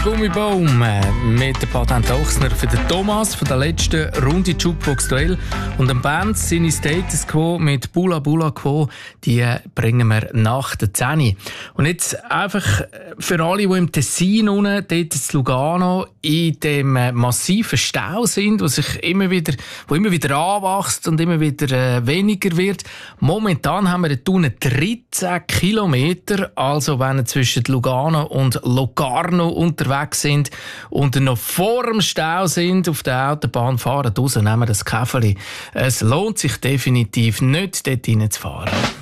Der Gummibaum mit dem Patent Ochsner für den Thomas von der letzten Runde Jukebox Duell und dem Band seine Status Quo mit Bula Bula Quo, die bringen wir nach der 10. Und jetzt einfach für alle, die im Tessin unten, dort in Lugano, in dem massiven Stau sind, wo immer wieder anwächst und immer wieder weniger wird. Momentan haben wir dort unten 13 Kilometer, also wenn ihr zwischen Lugano und Locarno unterwegs sind und noch vor dem Stau sind, auf der Autobahn fahren, raus, nehmen das Käferli. Es lohnt sich definitiv nicht, dort reinzufahren.